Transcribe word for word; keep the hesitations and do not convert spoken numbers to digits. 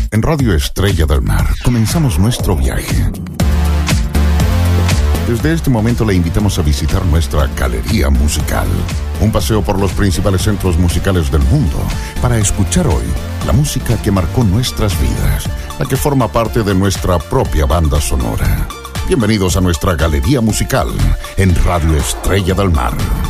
En Radio Estrella del Mar comenzamos nuestro viaje. Desde este momento le invitamos a visitar nuestra galería musical. Un paseo por los principales centros musicales del mundo para escuchar hoy la música que marcó nuestras vidas, la que forma parte de nuestra propia banda sonora. Bienvenidos a nuestra galería musical en Radio Estrella del Mar.